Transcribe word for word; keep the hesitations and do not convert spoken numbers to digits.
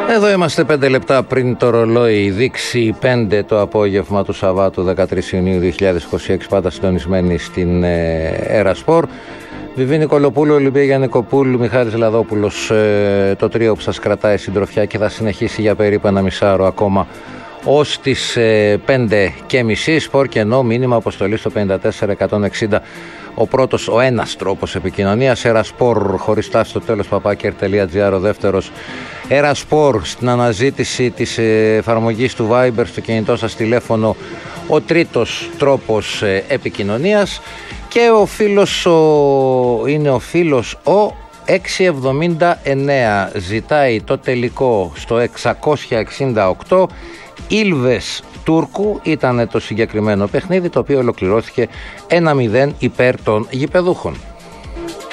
Εδώ είμαστε πέντε λεπτά πριν το ρολόι δείξει πέντε το απόγευμα του Σαββάτου δεκατρείς Ιουνίου δύο χιλιάδες είκοσι έξι, πάντα συντονισμένοι στην Έρα Σπορ. Βιβί Νικολοπούλου, Ολυμπία Γιαννικοπούλου, Μιχάλης Λαδόπουλος, ε, το τρίο που σας κρατάει συντροφιά και θα συνεχίσει για περίπου ένα μισάωρο ακόμα ως τις ε, πέντε και μισή. Σπορ και ενώ μήνυμα αποστολή στο πενήντα τέσσερα εκατόν εξήντα. Ο πρώτος, ο ένας τρόπος επικοινωνίας. Έρα Σπορ χωρίς τάση στο τέλος, παπάκερ τελεία τζι άρ. Ο δεύτερος, Έρα Σπορ στην αναζήτηση της εφαρμογής του Viber στο κινητό σας τηλέφωνο. Ο τρίτος τρόπος ε, επικοινωνίας. Και ο φίλος ο, είναι ο φίλος ο εξακόσια εβδομήντα εννέα. Ζητάει το τελικό στο εξακόσια εξήντα οκτώ. Ήλβες Τούρκου ήταν το συγκεκριμένο παιχνίδι, το οποίο ολοκληρώθηκε ένα μηδέν υπέρ των γηπεδούχων.